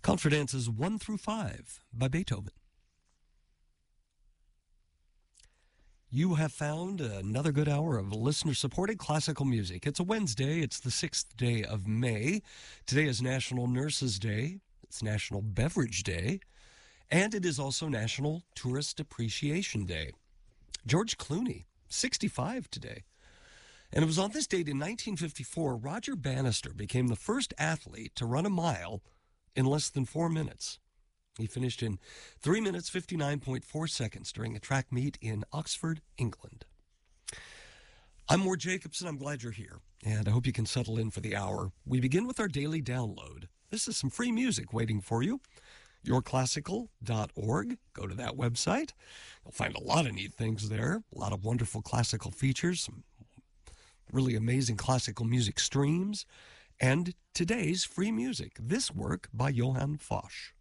Confidences 1 through 5 by Beethoven. You have found another good hour of listener-supported classical music. It's a Wednesday. It's the 6th day of May. Today is National Nurses Day. It's National Beverage Day. And it is also National Tourist Appreciation Day. George Clooney, 65 today. And it was on this date in 1954, Roger Bannister became the first athlete to run a mile in less than 4 minutes. He finished in 3 minutes, 59.4 seconds during a track meet in Oxford, England. I'm Ward Jacobson. I'm glad you're here, and I hope you can settle in for the hour. We begin with our daily download. This is some free music waiting for you. yourclassical.org. Go to that website. You'll find a lot of neat things there, a lot of wonderful classical features, some really amazing classical music streams, and today's free music, this work by Johann Fosch.